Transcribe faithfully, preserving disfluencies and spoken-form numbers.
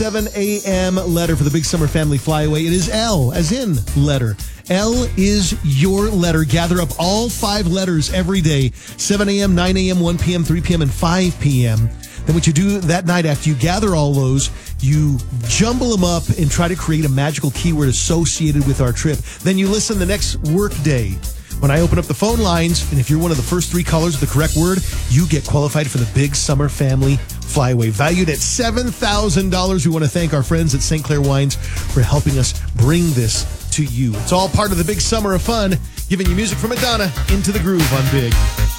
seven a.m. letter for the Big Summer Family Flyaway. It is L, as in letter. L is your letter. Gather up all five letters every day, seven a.m., nine a.m., one p.m., three p.m., and five p.m. Then what you do that night after you gather all those, you jumble them up and try to create a magical keyword associated with our trip. Then you listen the next work day. When I open up the phone lines, and if you're one of the first three callers with the correct word, you get qualified for the Big Summer Family Flyaway, valued at seven thousand dollars. We want to thank our friends at Saint Clair Wines for helping us bring this to you. It's all part of the Big Summer of Fun, giving you music from Madonna into the groove on Big.